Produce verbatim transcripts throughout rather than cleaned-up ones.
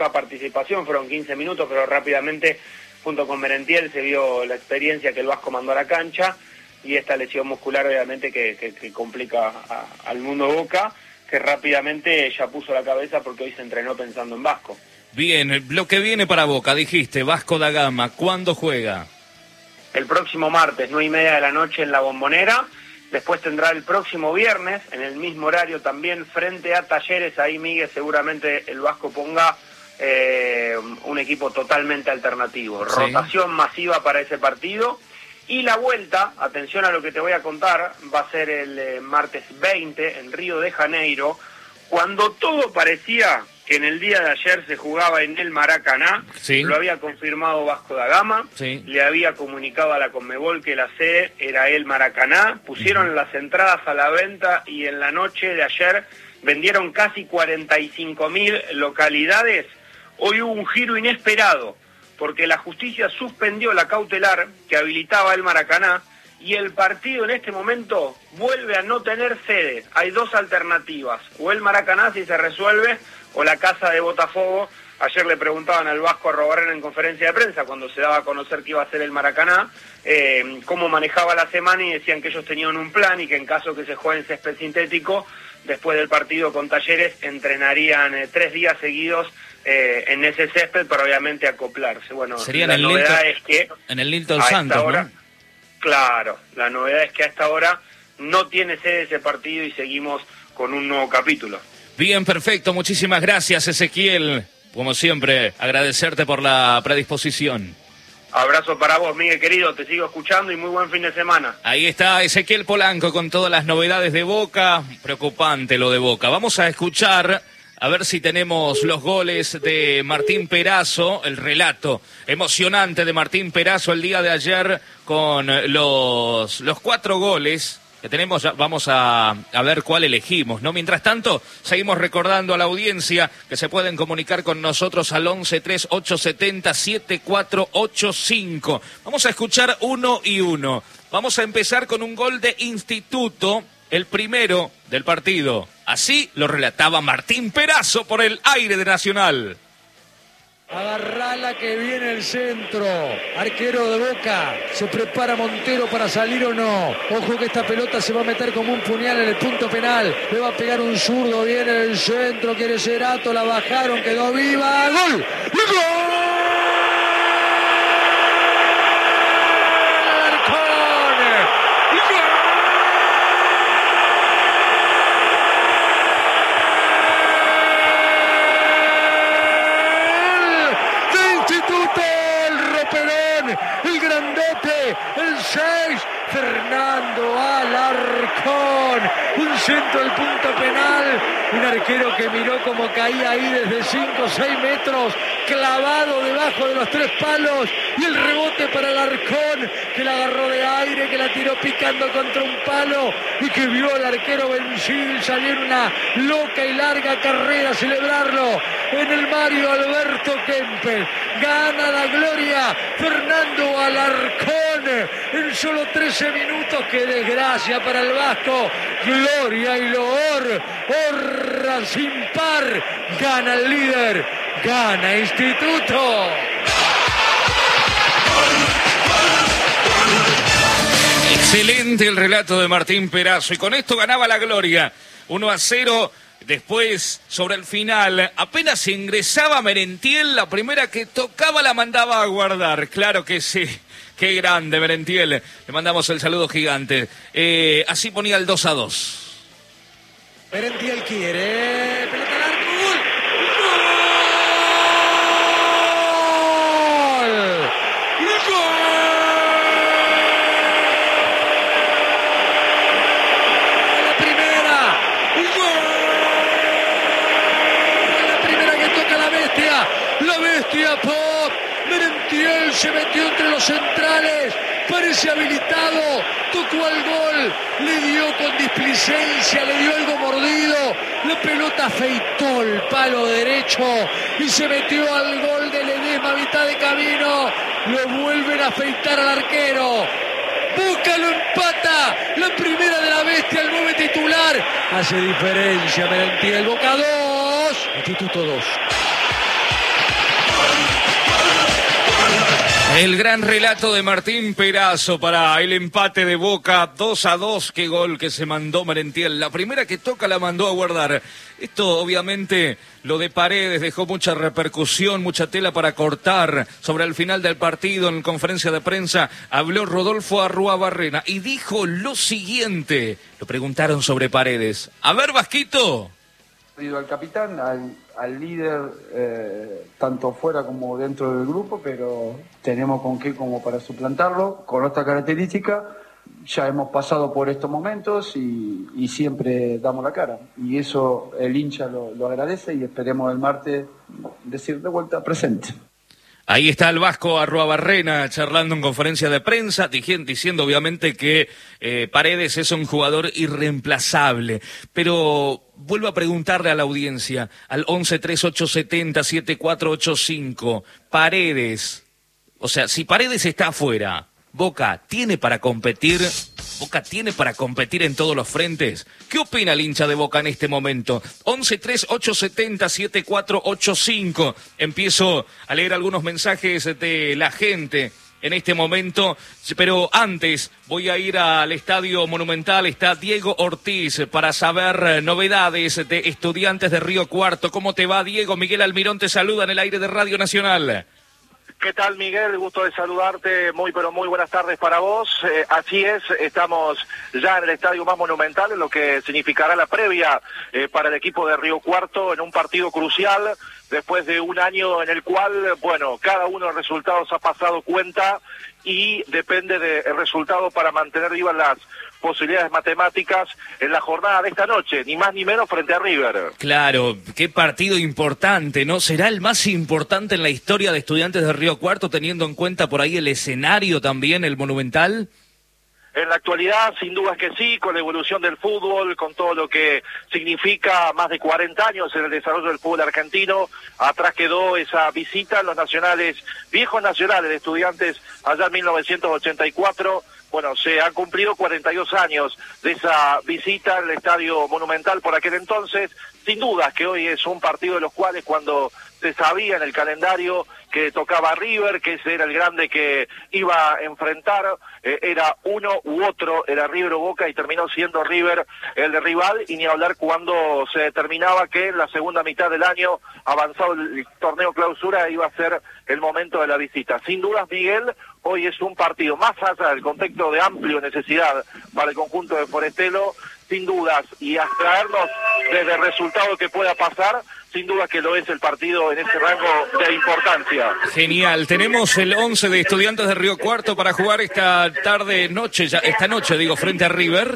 participación, fueron quince minutos, pero rápidamente junto con Merentiel se vio la experiencia que el Vasco mandó a la cancha y esta lesión muscular obviamente que, que, que complica a, al mundo Boca, que rápidamente ya puso la cabeza porque hoy se entrenó pensando en Vasco. Bien, lo que viene para Boca, dijiste, Vasco da Gama, ¿cuándo juega? El próximo martes, nueve y media de la noche en La Bombonera. Después tendrá el próximo viernes, en el mismo horario también, frente a Talleres. Ahí, Miguel, seguramente el Vasco ponga eh, un equipo totalmente alternativo. Sí. Rotación masiva para ese partido. Y la vuelta, atención a lo que te voy a contar, va a ser el eh, martes veinte en Río de Janeiro, cuando todo parecía que en el día de ayer se jugaba en el Maracaná. Sí. Lo había confirmado Vasco da Gama, sí. Le había comunicado a la Conmebol que la sede era el Maracaná, pusieron uh-huh. las entradas a la venta y en la noche de ayer vendieron casi cuarenta y cinco mil localidades. Hoy hubo un giro inesperado, porque la justicia suspendió la cautelar que habilitaba el Maracaná y el partido en este momento vuelve a no tener sede. Hay dos alternativas, o el Maracaná si se resuelve, o la casa de Botafogo. Ayer le preguntaban al Vasco Arrobarrena en conferencia de prensa, cuando se daba a conocer que iba a ser el Maracaná, eh, cómo manejaba la semana, y decían que ellos tenían un plan y que en caso que se juegue en césped sintético, después del partido con Talleres, entrenarían eh, tres días seguidos eh, en ese césped para obviamente acoplarse. Bueno, sería la en el novedad Lilton, es que... En el Lilton Santos, hora, ¿no? Claro, la novedad es que a esta hora no tiene sede ese partido y seguimos con un nuevo capítulo. Bien, perfecto. Muchísimas gracias, Ezequiel. Como siempre, agradecerte por la predisposición. Abrazo para vos, Miguel, querido. Te sigo escuchando y muy buen fin de semana. Ahí está Ezequiel Polanco con todas las novedades de Boca. Preocupante lo de Boca. Vamos a escuchar, a ver si tenemos los goles de Martín Perazo, el relato emocionante de Martín Perazo el día de ayer con los, los cuatro goles que tenemos. Ya vamos a, a ver cuál elegimos, ¿no? Mientras tanto, seguimos recordando a la audiencia que se pueden comunicar con nosotros al once tres ocho siete cero siete cuatro ocho cinco. Vamos a escuchar uno y uno. Vamos a empezar con un gol de Instituto, el primero del partido. Así lo relataba Martín Perazo por el aire de Nacional. Agarrala que viene el centro. Arquero de Boca. Se prepara Montero para salir o no. Ojo que esta pelota se va a meter como un puñal en el punto penal. Le va a pegar un zurdo. Viene el centro. Quiere Cerato. La bajaron. Quedó viva. ¡Gol! ¡Gol! Fernando Alarcón, un centro del punto penal, un arquero que miró como caía ahí desde cinco o seis metros, clavado debajo de los tres palos, y el rebote para Alarcón, que la agarró de aire, que la tiró picando contra un palo, y que vio al arquero vencido y salió en una loca y larga carrera a celebrarlo en el Mario Alberto Kempes. Gana la gloria Fernando Alarcón en solo trece minutos. ¡Qué desgracia para el Vasco! Gloria y loor, honra sin par. Gana el líder, gana Instituto. Excelente el relato de Martín Perazo, y con esto ganaba la gloria. uno a cero. Después, sobre el final, apenas ingresaba Merentiel, la primera que tocaba la mandaba a guardar. Claro que sí. Qué grande, Merentiel. Le mandamos el saludo gigante. Eh, así ponía el dos a dos. Merentiel quiere. Pelota al arco. ¡Gol! ¡Gol! ¡Gol! La primera. ¡Gol! La primera que toca la bestia. La bestia Pop. Merentiel se metió entre los centrales, parece habilitado, tocó al gol, le dio con displicencia, le dio algo mordido, la pelota afeitó el palo derecho y se metió al gol de Ledesma a mitad de camino. Lo vuelven a afeitar al arquero. Boca lo empata, la primera de la bestia, el nueve titular. Hace diferencia Merentiel. Boca dos, Instituto dos. El gran relato de Martín Perazzo para el empate de Boca, dos a dos, qué gol que se mandó Merentiel. La primera que toca la mandó a guardar. Esto obviamente, lo de Paredes dejó mucha repercusión, mucha tela para cortar. Sobre el final del partido, en conferencia de prensa, habló Rodolfo Arruabarrena y dijo lo siguiente. Lo preguntaron sobre Paredes. A ver, Vasquito. Al capitán, al, al líder, eh, tanto fuera como dentro del grupo, pero tenemos con qué como para suplantarlo, con otra característica. Ya hemos pasado por estos momentos y, y siempre damos la cara. Y eso el hincha lo, lo agradece y esperemos el martes decir de vuelta presente. Ahí está el Vasco Arruabarrena charlando en conferencia de prensa, diciendo obviamente que eh, Paredes es un jugador irreemplazable. Pero vuelvo a preguntarle a la audiencia, al once tres ocho siete cero siete cuatro ocho cinco, Paredes, o sea, si Paredes está afuera, Boca tiene para competir, Boca tiene para competir en todos los frentes. ¿Qué opina el hincha de Boca en este momento? once tres ocho siete cero siete cuatro ocho cinco. Empiezo a leer algunos mensajes de la gente en este momento, pero antes voy a ir al Estadio Monumental. Está Diego Ortiz para saber novedades de Estudiantes de Río Cuarto. ¿Cómo te va, Diego? Miguel Almirón te saluda en el aire de Radio Nacional. ¿Qué tal, Miguel? Gusto de saludarte. Muy, pero muy buenas tardes para vos. Eh, así es, estamos ya en el estadio más monumental, en lo que significará la previa eh, para el equipo de Río Cuarto en un partido crucial, después de un año en el cual, bueno, cada uno de los resultados ha pasado cuenta y depende del resultado para mantener vivas las posibilidades matemáticas en la jornada de esta noche, ni más ni menos frente a River. Claro, qué partido importante, ¿no? ¿Será el más importante en la historia de Estudiantes de Río Cuarto, teniendo en cuenta por ahí el escenario también, el Monumental? En la actualidad, sin dudas que sí, con la evolución del fútbol, con todo lo que significa más de cuarenta años en el desarrollo del fútbol argentino. Atrás quedó esa visita a los nacionales, viejos nacionales de Estudiantes allá en mil novecientos ochenta y cuatro. Bueno, se han cumplido cuarenta y dos años de esa visita al Estadio Monumental por aquel entonces. Sin dudas que hoy es un partido de los cuales, cuando se sabía en el calendario que tocaba River, que ese era el grande que iba a enfrentar, eh, era uno u otro, era River o Boca, y terminó siendo River el de rival, y ni hablar cuando se determinaba que en la segunda mitad del año, avanzado el torneo clausura, iba a ser el momento de la visita. Sin dudas, Miguel, hoy es un partido, más allá del contexto de amplia necesidad para el conjunto de Forestelo, sin dudas, y abstraernos desde el resultado que pueda pasar, sin duda que lo es el partido en ese rango de importancia. Genial, tenemos el once de Estudiantes de Río Cuarto para jugar esta tarde, noche, ya esta noche digo, frente a River.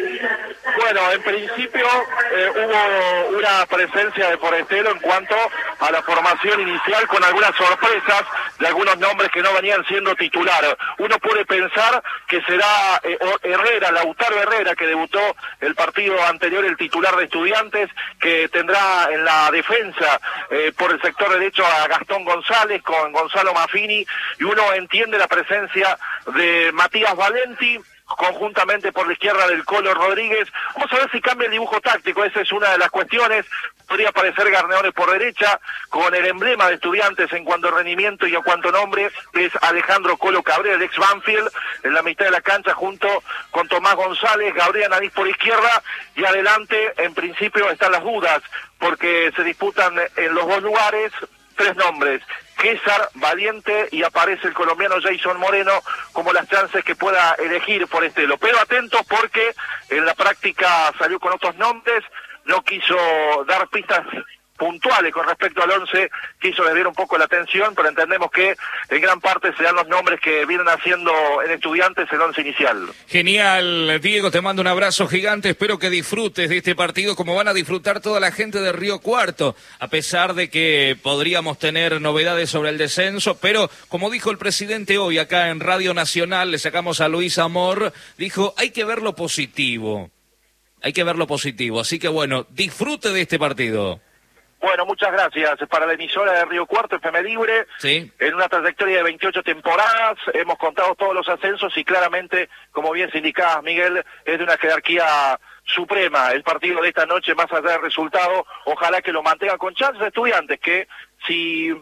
Bueno, en principio eh, hubo una presencia de Forestelo en cuanto a la formación inicial, con algunas sorpresas de algunos nombres que no venían siendo titular. Uno puede pensar que será eh, Herrera, Lautaro Herrera, que debutó el partido anterior, el titular de Estudiantes, que tendrá en la defensa eh, por el sector derecho a Gastón González con Gonzalo Maffini, y uno entiende la presencia de Matías Valenti, conjuntamente por la izquierda del Colo Rodríguez. Vamos a ver si cambia el dibujo táctico, esa es una de las cuestiones. Podría aparecer Garneones por derecha, con el emblema de Estudiantes en cuanto a rendimiento y en cuanto a nombre, es Alejandro Colo Cabrera, el ex Banfield, en la mitad de la cancha junto con Tomás González, Gabriel Anís por izquierda, y adelante en principio están las dudas, porque se disputan en los dos lugares tres nombres: César, Valiente, y aparece el colombiano Jason Moreno como las chances que pueda elegir Forestelo. Pero atentos, porque en la práctica salió con otros nombres, no quiso dar pistas puntuales con respecto al once, quiso desviar un poco la atención, pero entendemos que en gran parte serán los nombres que vienen haciendo en Estudiantes el once inicial. Genial, Diego, te mando un abrazo gigante, espero que disfrutes de este partido como van a disfrutar toda la gente de Río Cuarto, a pesar de que podríamos tener novedades sobre el descenso, pero como dijo el presidente hoy acá en Radio Nacional, le sacamos a Luis Amor, dijo, hay que ver lo positivo, hay que ver lo positivo, así que bueno, disfrute de este partido. Bueno, muchas gracias. Para la emisora de Río Cuarto, F M Libre, sí, en una trayectoria de veintiocho temporadas, hemos contado todos los ascensos y claramente, como bien se indicaba, Miguel, es de una jerarquía suprema. El partido de esta noche, más allá del resultado, ojalá que lo mantengan con chances de Estudiantes, que si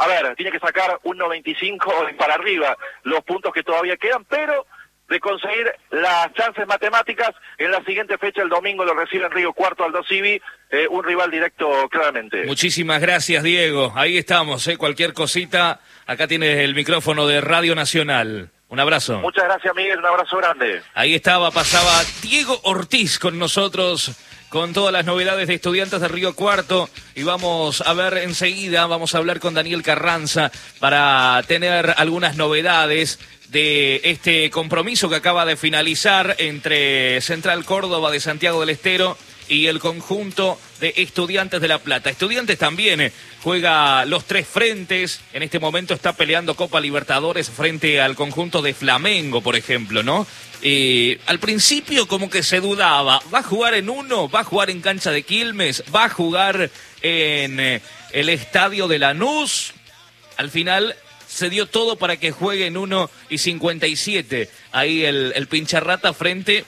a ver, tiene que sacar un noventa y cinco para arriba los puntos que todavía quedan, pero de conseguir las chances matemáticas, en la siguiente fecha, el domingo, lo recibe en Río Cuarto Aldo Civi, eh, un rival directo claramente. Muchísimas gracias, Diego. Ahí estamos, ¿eh? Cualquier cosita, acá tienes el micrófono de Radio Nacional. Un abrazo. Muchas gracias, Miguel, un abrazo grande. Ahí estaba, pasaba Diego Ortiz con nosotros, con todas las novedades de Estudiantes de Río Cuarto, y vamos a ver enseguida, vamos a hablar con Daniel Carranza para tener algunas novedades de este compromiso que acaba de finalizar entre Central Córdoba de Santiago del Estero y el conjunto de Estudiantes de La Plata. Estudiantes también eh, juega los tres frentes, en este momento está peleando Copa Libertadores frente al conjunto de Flamengo, por ejemplo, ¿no? Eh, al principio como que se dudaba, ¿va a jugar en uno? ¿Va a jugar en cancha de Quilmes? ¿Va a jugar en eh, el estadio de Lanús? Al final se dio todo para que juegue en uno y cincuenta y siete. Ahí el, el Pincharrata frente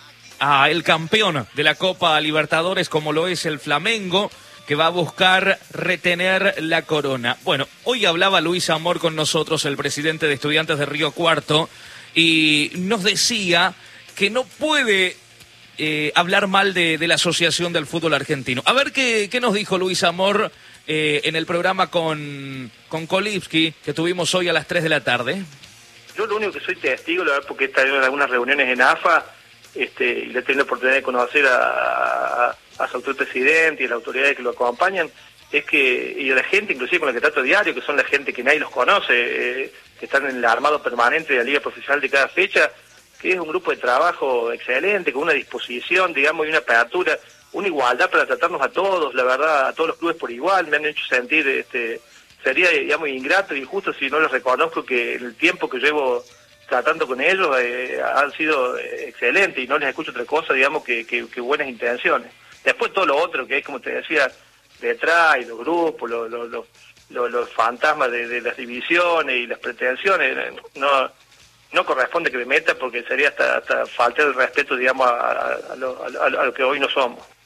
a el campeón de la Copa Libertadores, como lo es el Flamengo, que va a buscar retener la corona. Bueno, hoy hablaba Luis Amor con nosotros, el presidente de Estudiantes de Río Cuarto, y nos decía que no puede eh, hablar mal de, de la Asociación del Fútbol Argentino. A ver qué, qué nos dijo Luis Amor eh, en el programa con, con Kolipski, que tuvimos hoy a las tres de la tarde. Yo lo único que soy testigo, la verdad, porque he estado en algunas reuniones en A F A, este, y le he tenido la oportunidad de conocer a, a, a su actual presidente y a las autoridades que lo acompañan, es que, y a la gente inclusive con la que trato diario, que son la gente que nadie los conoce, eh, que están en el armado permanente de la Liga Profesional de cada fecha, que es un grupo de trabajo excelente, con una disposición, digamos, y una apertura, una igualdad para tratarnos a todos, la verdad, a todos los clubes por igual. Me han hecho sentir, este, sería, digamos, ingrato e injusto si no les reconozco que en el tiempo que llevo tratando con ellos eh, han sido excelentes, y no les escucho otra cosa, digamos, que, que, que buenas intenciones. Después todo lo otro que es, como te decía, detrás, y los grupos, los, los, los, los, los fantasmas de, de las divisiones y las pretensiones, no no corresponde que me meta, porque sería hasta, hasta faltar el respeto, digamos, a, a, a, lo, a, lo, a lo que hoy no somos.